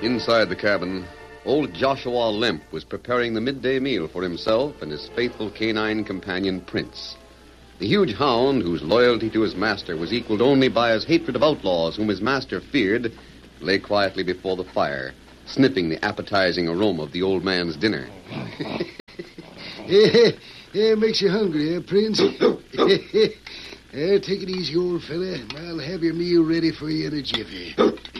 Inside the cabin, old Joshua Lemp was preparing the midday meal for himself and his faithful canine companion, Prince. The huge hound, whose loyalty to his master was equaled only by his hatred of outlaws whom his master feared, lay quietly before the fire, sniffing the appetizing aroma of the old man's dinner. Yeah, makes you hungry, Prince? Take it easy, old fella. I'll have your meal ready for you in a jiffy.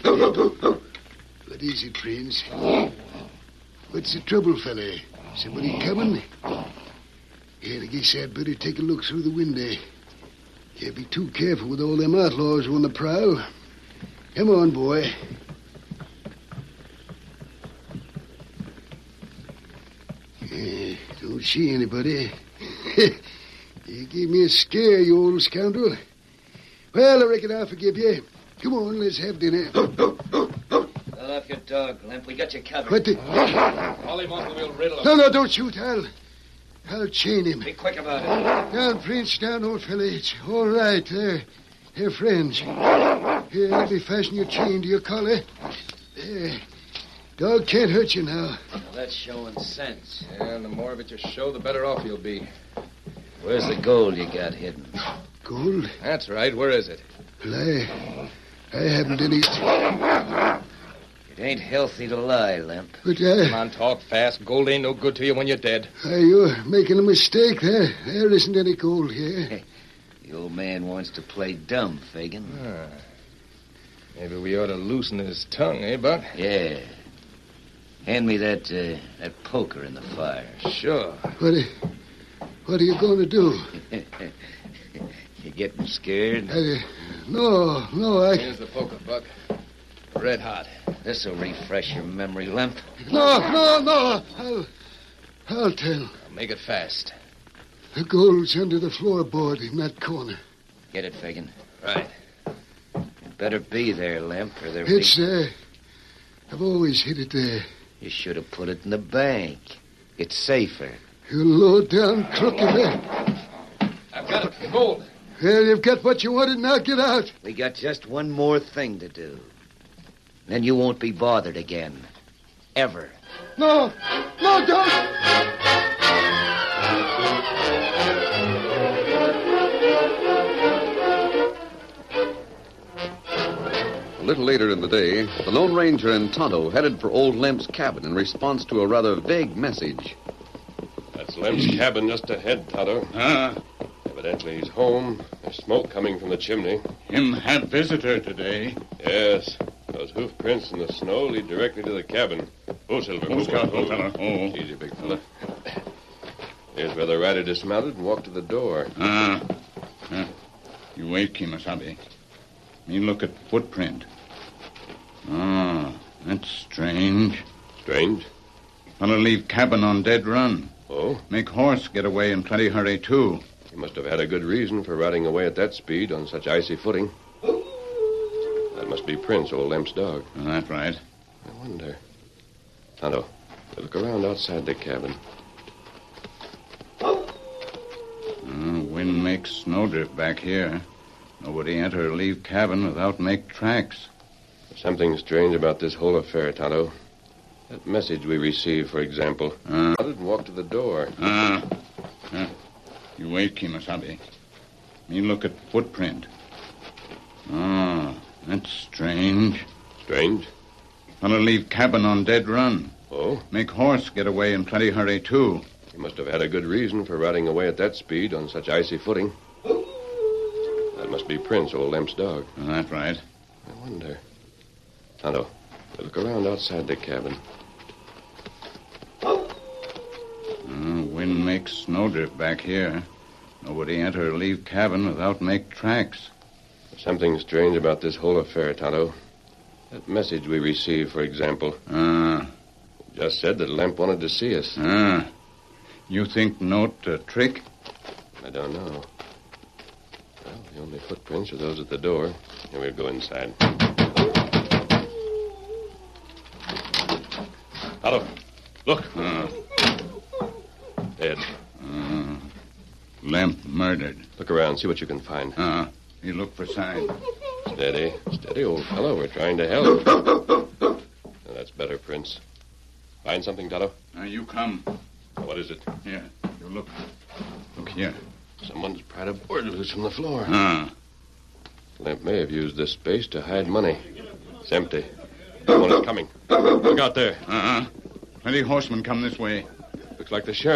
What is it, Prince? What's the trouble, fella? Somebody coming? Yeah, I guess I'd better take a look through the window. Can't be too careful with all them outlaws on the prowl. Come on, boy. Don't see anybody. You gave me a scare, you old scoundrel. Well, I reckon I'll forgive you. Come on, let's have dinner. Well, off your dog, Limp. We got you covered. What the... Ollie Monk will riddle him. No, don't shoot. I'll chain him. Be quick about it. Down, Prince, down, old fella. It's all right. They're friends. Here, let me fasten your chain to your collar. There. Dog can't hurt you now. Well, that's showing sense. Yeah, and the more of it you show, the better off you'll be. Where's the gold you got hidden? Gold? That's right. Where is it? Well, I haven't any... It ain't healthy to lie, Limp. But Come on, talk fast. Gold ain't no good to you when you're dead. You're making a mistake. There isn't any gold here. The old man wants to play dumb, Fagin. Maybe we ought to loosen his tongue, eh, Buck? Yeah. Hand me that poker in the fire. Sure. What are you going to do? You getting scared? No, Here's the poker, Buck. Red hot. This'll refresh your memory, Limp. No. I'll tell. Make it fast. The gold's under the floorboard in that corner. Get it, Fagin. Right. It better be there, Limp, or there'll It's there. I've always hid it there. You should have put it in the bank. It's safer. You low-down crook, you there. I've got it. The gold. Well, you've got what you wanted. Now get out. We got just one more thing to do. Then you won't be bothered again. Ever. No, don't. A little later in the day, the Lone Ranger and Tonto headed for Old Lemp's cabin in response to a rather vague message. That's Lemp's cabin just ahead, Tonto. Evidently he's home. There's smoke coming from the chimney. Him have visitor today. Yes. Those hoof prints in the snow lead directly to the cabin. Oh, Silver. Scout, old fella. Easy, big fella. Here's where the rider dismounted and walked to the door. You wait, Kimasabi. Me look at footprint. That's strange. Strange? Fella leave cabin on dead run. Oh? Make horse get away in plenty hurry, too. He must have had a good reason for riding away at that speed on such icy footing. That must be Prince, old Lemp's dog. That's right. I wonder. Tonto, look around outside the cabin. Wind makes snowdrift back here. Nobody enter or leave cabin without make tracks. There's something strange about this whole affair, Tonto. That message we received, for example. I didn't walk to the door. You wait, Kimasabi. Me look at footprint. That's strange. Strange? Fella leave cabin on dead run. Oh? Make horse get away in plenty hurry, too. He must have had a good reason for riding away at that speed on such icy footing. That must be Prince, old Lemp's dog. That's right. I wonder. Tonto, look around outside the cabin. Wind makes snowdrift back here. Nobody enter or leave cabin without make tracks. There's something strange about this whole affair, Tonto. That message we received, for example. Just said that Lemp wanted to see us. You think note a trick? I don't know. Well, the only footprints are those at the door. Here, we'll go inside. Tonto, look. Dead. Lemp murdered. Look around, see what you can find. You look for sign. Steady, old fellow. We're trying to help. Now, That's better, Prince. Find something, Tonto? Now, you come. What is it? Here, you look. Look here. Someone's pried a board loose from the floor. Ah. Limp may have used this space to hide money. It's empty. Someone is coming. Look out there. Uh-huh. Plenty horsemen come this way. Looks like the sheriff.